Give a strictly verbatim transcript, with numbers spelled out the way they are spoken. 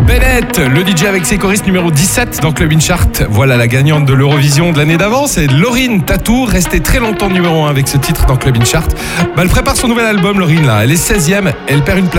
Bennett, le D J avec ses choristes numéro dix-sept dans Club In Chart. Voilà la gagnante de l'Eurovision de l'année d'avant, c'est Lauryn Tatou, restée très longtemps numéro un avec ce titre dans Club In Chart. Bah, elle prépare son nouvel album, Lauryn, là. Elle est seizième, elle perd une place.